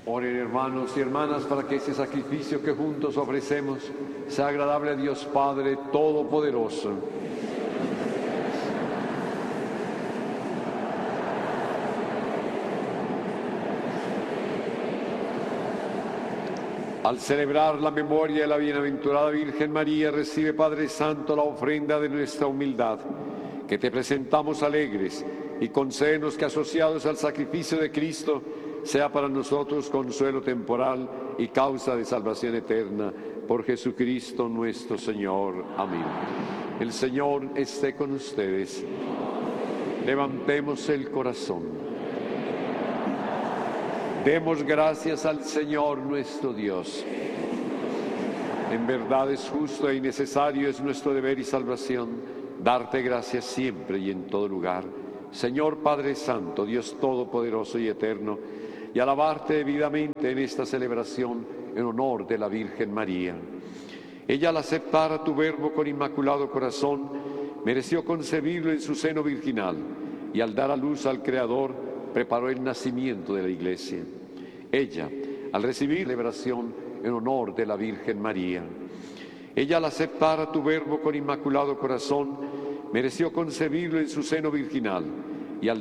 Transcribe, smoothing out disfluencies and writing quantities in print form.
Oren, hermanos y hermanas, para que este sacrificio que juntos ofrecemos sea agradable a Dios Padre Todopoderoso. Al celebrar la memoria de la bienaventurada Virgen María, recibe, Padre Santo, la ofrenda de nuestra humildad, que te presentamos alegres, y concédenos que, asociados al sacrificio de Cristo, sea para nosotros consuelo temporal y causa de salvación eterna. Por Jesucristo nuestro Señor. Amén. El Señor esté con ustedes. Levantemos el corazón. Demos gracias al Señor nuestro Dios. En verdad es justo y necesario, es nuestro deber y salvación, darte gracias siempre y en todo lugar, Señor Padre Santo, Dios Todopoderoso y Eterno, y alabarte debidamente en esta celebración en honor de la Virgen María. Ella, al aceptar tu verbo con inmaculado corazón, mereció concebirlo en su seno virginal, y al dar a luz al Creador, preparó el nacimiento de la Iglesia. Ella, al recibir la celebración en honor de la Virgen María. Ella, al aceptar tu verbo con inmaculado corazón, mereció concebirlo en su seno virginal,